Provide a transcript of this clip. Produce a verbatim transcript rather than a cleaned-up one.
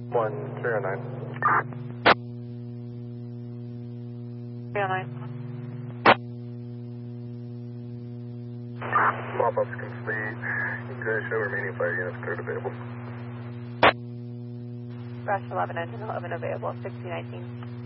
one zero nine. three oh nine. Mop-up's complete. You guys show remaining fire units cleared available. Rush eleven, engine eleven available, sixty nineteen.